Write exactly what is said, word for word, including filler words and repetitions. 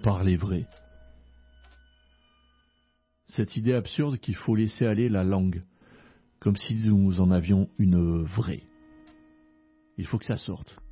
parler vrai. Cette idée absurde qu'il faut laisser aller la langue, comme si nous en avions une vraie. Il faut que ça sorte.